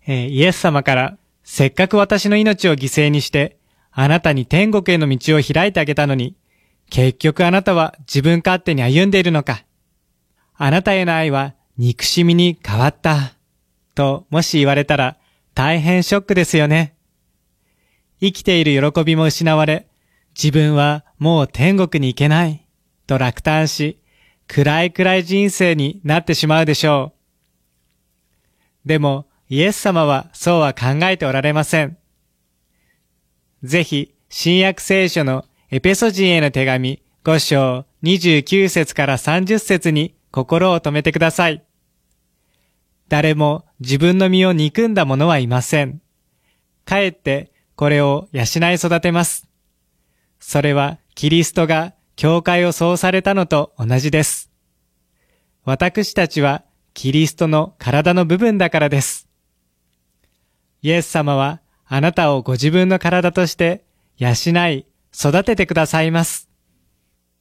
イエス様から、せっかく私の命を犠牲にして、あなたに天国への道を開いてあげたのに、結局あなたは自分勝手に歩んでいるのか。あなたへの愛は憎しみに変わった。ともし言われたら大変ショックですよね。生きている喜びも失われ、自分はもう天国に行けない。と落胆し、暗い人生になってしまうでしょう。でも、イエス様はそうは考えておられません。ぜひ、新約聖書のエペソ人への手紙5章29節から30節に心を留めてください。誰も自分の身を憎んだ者はいません。かえってこれを養い育てます。それはキリストが教会をそうされたのと同じです。私たちはキリストの体の部分だからです。イエス様はあなたをご自分の体として養い、育ててくださいます。